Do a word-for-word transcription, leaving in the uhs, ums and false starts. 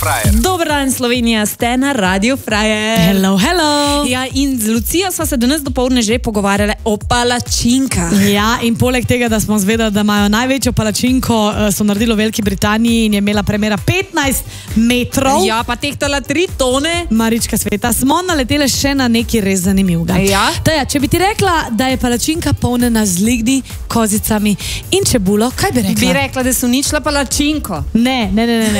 Frajer. Dober dan, Slovenija, ste na Radio Frajer. Hello, hello. Ja, in z Lucijo sva se danes dopoldne že pogovarjali o palačinkah. Ja, in poleg tega, da smo zvedeli, da imajo največjo palačinko, so naredili v Veliki Britaniji in je imela premera petnajst metrov. Ja, pa tehtala tri tone. Marička sveta, smo naleteli še na nekaj res zanimivega. Ja. Taja, če bi ti rekla, da je palačinka polnjena z lignji, kozicami in čebulo, kaj bi rekla? Bi rekla, da so ničla palačinko. Ne, ne, ne, ne. ne.